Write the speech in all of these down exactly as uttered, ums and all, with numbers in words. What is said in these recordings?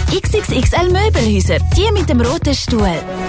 X X X L Möbelhäuser, die mit dem roten Stuhl.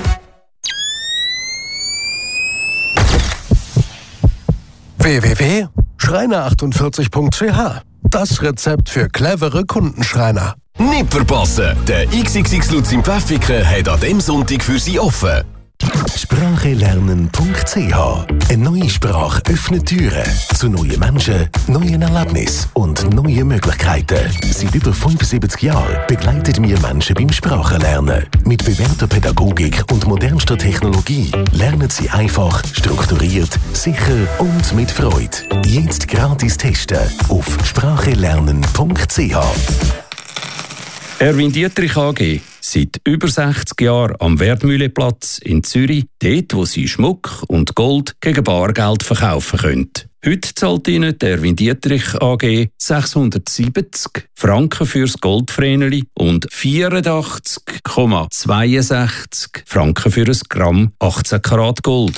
w w w punkt schreiner achtundvierzig punkt c h. Das Rezept für clevere Kundenschreiner. Nicht verpassen! Der X X X Lutz im Pfäffiken hat an diesem Sonntag für Sie offen. Sprache lernen punkt c h. Eine neue Sprache öffnet Türen zu neuen Menschen, neuen Erlebnissen und neuen Möglichkeiten. Seit über fünfundsiebzig Jahren begleiten wir Menschen beim Sprachenlernen. Mit bewährter Pädagogik und modernster Technologie lernen sie einfach, strukturiert, sicher und mit Freude. Jetzt gratis testen auf sprache lernen punkt c h. Erwin Dietrich A G, seit über sechzig Jahren am Wertmühleplatz in Zürich, dort wo Sie Schmuck und Gold gegen Bargeld verkaufen können. Heute zahlt Ihnen der Erwin Dietrich A G sechshundertsiebzig Franken fürs Goldvreneli und vierundachtzig Komma zweiundsechzig Franken für ein Gramm achtzehn Karat Gold.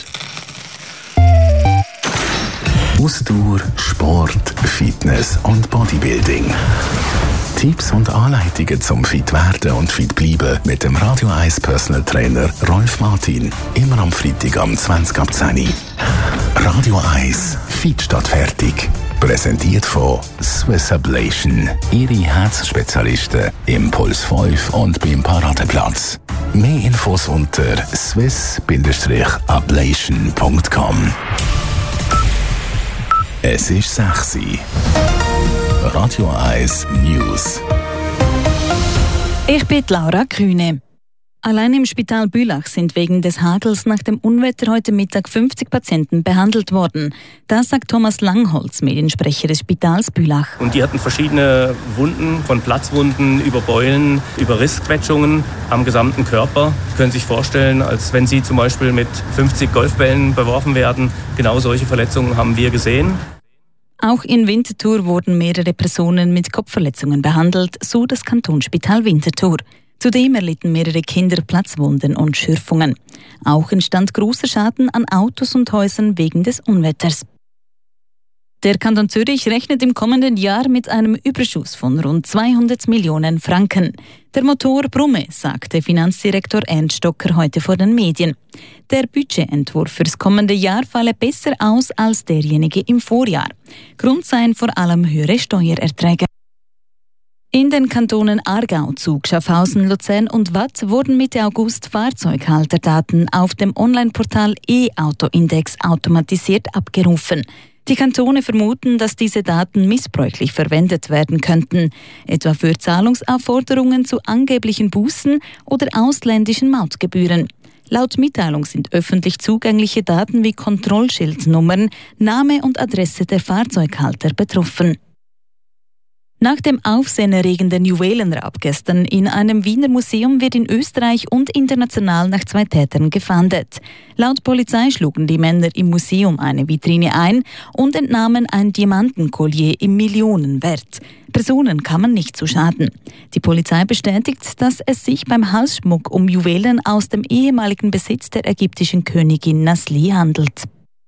Ausdauer, Sport, Fitness und Bodybuilding. Tipps und Anleitungen zum fit werden und fit bleiben mit dem Radio eins Personal Trainer Rolf Martin. Immer am Freitag am zwanzig ab zehn. Radio eins Fit statt fertig. Präsentiert von Swiss Ablation. Ihre Herzspezialisten im Puls fünf und beim Paradeplatz. Mehr Infos unter swiss ablation punkt com. Es ist sechs Uhr. Radio eins News. Ich bin Laura Kühne. Allein im Spital Bülach sind wegen des Hagels nach dem Unwetter heute Mittag fünfzig Patienten behandelt worden. Das sagt Thomas Langholz, Mediensprecher des Spitals Bülach. Und die hatten verschiedene Wunden, von Platzwunden über Beulen, über Rissquetschungen am gesamten Körper. Sie können sich vorstellen, als wenn sie zum Beispiel mit fünfzig Golfbällen beworfen werden. Genau solche Verletzungen haben wir gesehen. Auch in Winterthur wurden mehrere Personen mit Kopfverletzungen behandelt, so das Kantonsspital Winterthur. Zudem erlitten mehrere Kinder Platzwunden und Schürfungen. Auch entstand großer Schaden an Autos und Häusern wegen des Unwetters. Der Kanton Zürich rechnet im kommenden Jahr mit einem Überschuss von rund zweihundert Millionen Franken. Der Motor brumme, sagte Finanzdirektor Ernst Stocker heute vor den Medien. Der Budgetentwurf fürs kommende Jahr falle besser aus als derjenige im Vorjahr. Grund seien vor allem höhere Steuererträge. In den Kantonen Aargau, Zug, Schaffhausen, Luzern und Waadt wurden Mitte August Fahrzeughalterdaten auf dem Onlineportal E-Auto-Index automatisiert abgerufen. Die Kantone vermuten, dass diese Daten missbräuchlich verwendet werden könnten, etwa für Zahlungsaufforderungen zu angeblichen Bußen oder ausländischen Mautgebühren. Laut Mitteilung sind öffentlich zugängliche Daten wie Kontrollschildnummern, Name und Adresse der Fahrzeughalter betroffen. Nach dem aufsehenerregenden Juwelenraub gestern in einem Wiener Museum wird in Österreich und international nach zwei Tätern gefahndet. Laut Polizei schlugen die Männer im Museum eine Vitrine ein und entnahmen ein Diamantenkollier im Millionenwert. Personen kamen nicht zu Schaden. Die Polizei bestätigt, dass es sich beim Halsschmuck um Juwelen aus dem ehemaligen Besitz der ägyptischen Königin Nasli handelt.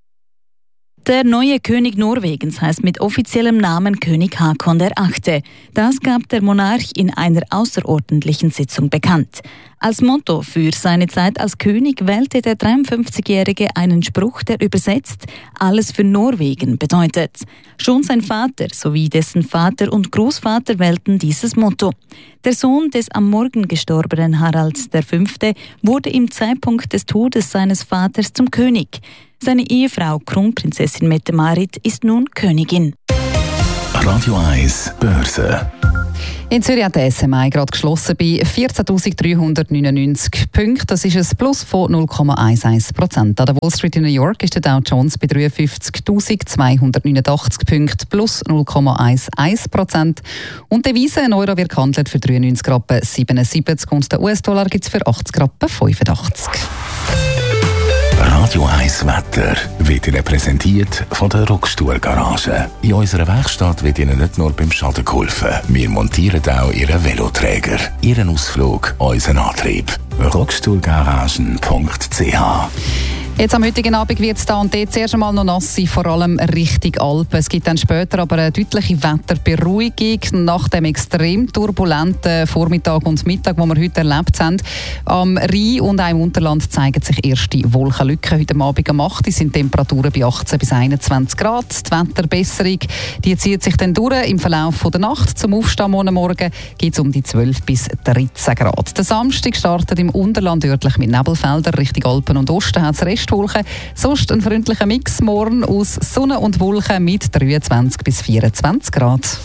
Der neue König Norwegens heißt mit offiziellem Namen König Haakon der Achte. Das gab der Monarch in einer außerordentlichen Sitzung bekannt. Als Motto für seine Zeit als König wählte der dreiundfünfzigjährige einen Spruch, der übersetzt «Alles für Norwegen» bedeutet. Schon sein Vater sowie dessen Vater und Großvater wählten dieses Motto. Der Sohn des am Morgen gestorbenen Harald der Fünfte wurde im Zeitpunkt des Todes seines Vaters zum König. Seine Ehefrau Kronprinzessin Mette-Marit ist nun Königin. Radio eins Börse. In Zürich hat der S M I gerade geschlossen bei vierzehntausenddreihundertneunundneunzig Punkten. Das ist ein Plus von null Komma elf Prozent. An der Wall Street in New York ist der Dow Jones bei dreiundfünfzigtausendzweihundertneunundachtzig Punkten plus null Komma elf Prozent. Und der Devise, ein Euro wird gehandelt für dreiundneunzig Rappen siebenundsiebzig und der U S-Dollar gibt es für achtzig Rappen fünfundachtzig. Radio eins Wetter wird Ihnen präsentiert von der Rockstuhl-Garage. In unserer Werkstatt wird Ihnen nicht nur beim Schaden geholfen. Wir montieren auch Ihren Veloträger, Ihren Ausflug, unseren Antrieb. rockstuhlgaragen punkt c h. Jetzt am heutigen Abend wird es da und dort zuerst einmal noch nass sein, vor allem Richtung Alpen. Es gibt dann später aber eine deutliche Wetterberuhigung nach dem extrem turbulenten Vormittag und Mittag, den wir heute erlebt haben. Am Rhein und auch im Unterland zeigen sich erste Wolkenlücken. Heute Abend um acht Uhr sind Temperaturen bei achtzehn bis einundzwanzig Grad. Die Wetterbesserung die zieht sich dann durch im Verlauf der Nacht. Zum Aufstehen morgen Morgen gibt es um die zwölf bis dreizehn Grad. Der Samstag startet im Unterland örtlich mit Nebelfeldern. Richtung Alpen und Osten hat es Restwolken. Sonst ein freundlicher Mix morgen aus Sonne und Wolken mit dreiundzwanzig bis vierundzwanzig Grad.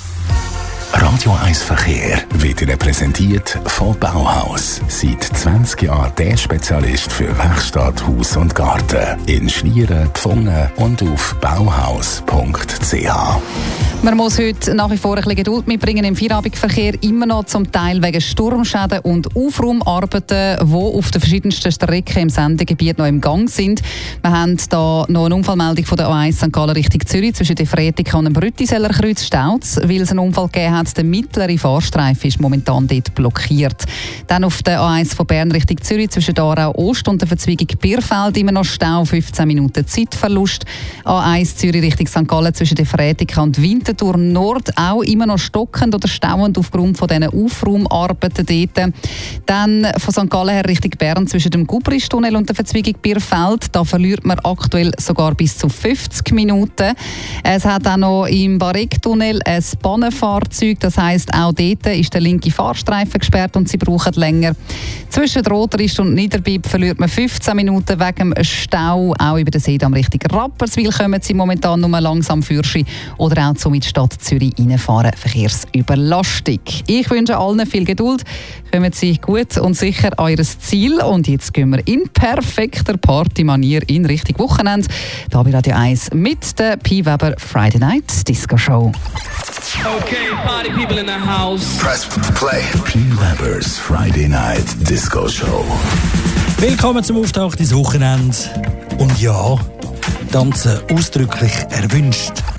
Radio eins Verkehr wird Ihnen präsentiert von Bauhaus. Seit zwanzig Jahren der Spezialist für Werkstatt, Haus und Garten. In Schlieren, Pfungen und auf bauhaus punkt c h. Man muss heute nach wie vor ein bisschen Geduld mitbringen im Feierabendverkehr, immer noch zum Teil wegen Sturmschäden und Aufraumarbeiten, die auf den verschiedensten Strecken im Sendegebiet noch im Gang sind. Wir haben da noch eine Unfallmeldung von der A eins Sankt Gallen Richtung Zürich zwischen der Fretica und dem Brüttiseller Kreuz Stauz, weil es einen Unfall gegeben hat. Der mittlere Fahrstreifen ist momentan dort blockiert. Dann auf der A eins von Bern Richtung Zürich zwischen Aarau Ost und der Verzweigung Bierfeld immer noch Stau, fünfzehn Minuten Zeitverlust. A eins Zürich Richtung Sankt Gallen zwischen der Fretica und Winterthur Nord auch immer noch stockend oder stauend aufgrund von diesen Aufraumarbeiten dort. Dann von Sankt Gallen her Richtung Bern zwischen dem Gubristunnel und der Verzweigung Bierfeld. Da verliert man aktuell sogar bis zu fünfzig Minuten. Es hat auch noch im Barektunnel ein Bahnenfahrzeug. Das heisst, auch dort ist der linke Fahrstreifen gesperrt und sie brauchen länger. Zwischen Roterist und Niederbipp verliert man fünfzehn Minuten wegen dem Stau. Auch über den Seedamm Richtung Rapperswil kommen sie momentan nur langsam Fürschi oder auch zum in die Stadt Zürich reinfahren. Verkehrsüberlastung. Ich wünsche allen viel Geduld. Kommen Sie gut und sicher an Ihr Ziel. Und jetzt gehen wir in perfekter Partymanier in Richtung Wochenende. Da bei Radio eins mit der P. Weber Friday Night Disco Show. Okay, party people in the house. Press play. P. Weber's Friday Night Disco Show. Willkommen zum Auftakt ins Wochenende. Und ja, tanzen ausdrücklich erwünscht.